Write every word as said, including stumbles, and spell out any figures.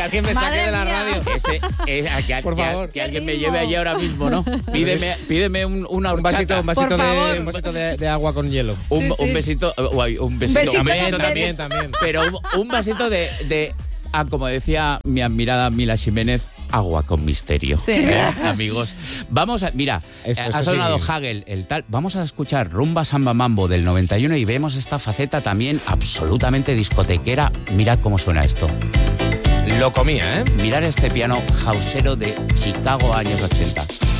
alguien me saque Madre de la mía. radio. Ese, es, a, que, Por que- favor. que alguien Qué me lleve ritmo. allí ahora mismo, ¿no? Pídeme, pídeme un, una Un vasito, horchata. un vasito, Por de, favor. un vasito de, de agua con hielo. Un, Sí, sí. un besito, uy, un besito, besito un también, besito también, también. Pero un, un vasito de, de ah, como decía mi admirada Mila Ximénez, agua con misterio. Sí. ¿Eh, amigos? Vamos a, mira, Esto- eh, esto ha sonado sí. Hagel, el tal. Vamos a escuchar Rumba Samba Mambo del noventa y uno y vemos esta faceta también absolutamente discotequera. Mirad cómo suena esto. Lo comía, ¿eh? Mirar este piano hausero de Chicago años ochenta.